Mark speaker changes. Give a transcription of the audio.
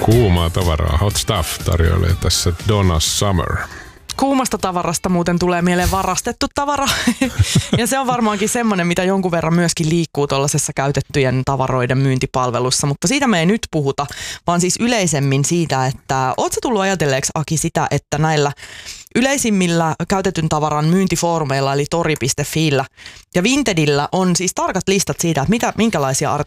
Speaker 1: Kuumaa tavaraa, Hot Stuff tarjoilee tässä Donna Summer.
Speaker 2: Kuumasta tavarasta muuten tulee mieleen varastettu tavara. Ja se on varmaankin semmoinen, mitä jonkun verran myöskin liikkuu tuollaisessa käytettyjen tavaroiden myyntipalvelussa. Mutta siitä me ei nyt puhuta, vaan siis yleisemmin siitä, että ootko sä tullut ajatelleeksi, Aki, sitä, että näillä yleisimmillä käytetyn tavaran myyntifoorumeilla, eli tori.fillä ja Vintedillä on siis tarkat listat siitä, että minkälaisia